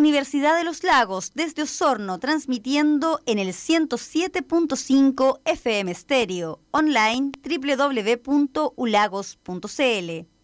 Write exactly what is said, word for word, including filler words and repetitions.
Universidad de los Lagos, desde Osorno, transmitiendo en el ciento siete punto cinco F M Stereo, online doble u doble u doble u punto ulagos punto c l.